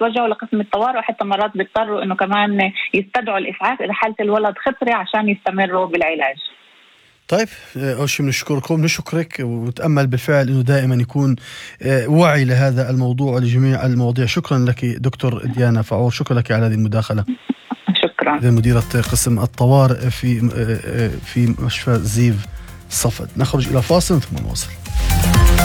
بيتوجهوا لقسم الطوارئ، وحتى مرات بيضطروا إنه كمان يستدعوا الإسعاف إذا حالة الولد خطرة عشان يستمروا بالعلاج. طيب أول شيء نشكرك ونتأمل بالفعل أنه دائما يكون وعي لهذا الموضوع ولجميع المواضيع. شكرا لك دكتور ديانا فعور، شكرا لك على هذه المداخلة. شكرا. مديرة قسم الطوارئ في مستشفى زيف صفد. نخرج إلى فاصل ثم نواصل.